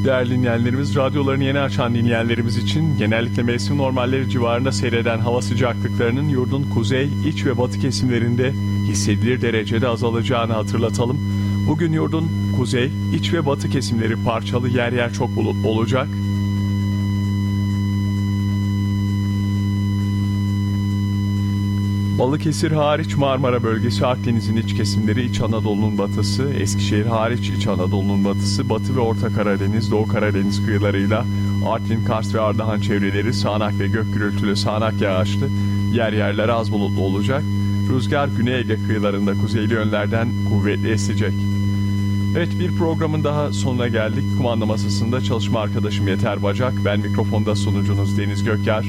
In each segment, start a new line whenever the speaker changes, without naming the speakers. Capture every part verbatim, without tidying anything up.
Değerli dinleyenlerimiz, radyolarını yeni açan dinleyenlerimiz için genellikle mevsim normalleri civarında seyreden hava sıcaklıklarının yurdun kuzey, iç ve batı kesimlerinde hissedilir derecede azalacağını hatırlatalım. Bugün yurdun kuzey, iç ve batı kesimleri parçalı, yer yer çok bulutlu olacak. Balıkesir hariç Marmara bölgesi, Akdeniz'in iç kesimleri, İç Anadolu'nun batısı, Eskişehir hariç İç Anadolu'nun batısı, Batı ve Orta Karadeniz, Doğu Karadeniz kıyılarıyla Artvin, Kars ve Ardahan çevreleri sağanak ve gök gürültülü, sağanak yağışlı, yer yerler az bulutlu olacak. Rüzgar Güney Ege kıyılarında kuzeyli yönlerden kuvvetli esecek. Evet, bir programın daha sonuna geldik. Kumanda masasında çalışma arkadaşım Yeter Bacak, ben mikrofonda sunucunuz Deniz Gökyar.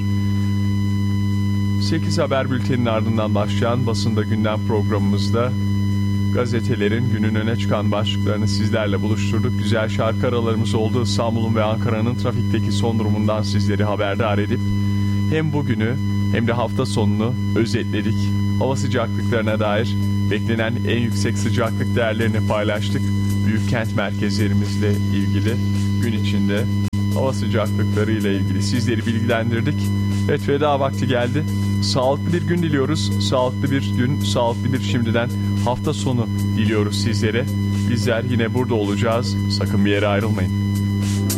sekiz Haber Bülteni'nin ardından başlayan Basında Gündem programımızda gazetelerin günün öne çıkan başlıklarını sizlerle buluşturduk. Güzel şarkı aralarımız oldu. İstanbul'un ve Ankara'nın trafikteki son durumundan sizleri haberdar edip hem bugünü hem de hafta sonunu özetledik. Hava sıcaklıklarına dair beklenen en yüksek sıcaklık değerlerini paylaştık. Büyük kent merkezlerimizle ilgili gün içinde hava sıcaklıkları ile ilgili sizleri bilgilendirdik. Evet, veda vakti geldi. Sağlıklı bir gün diliyoruz. Sağlıklı bir gün, sağlıklı bir şimdiden hafta sonu diliyoruz sizlere. Bizler yine burada olacağız. Sakın bir yere ayrılmayın.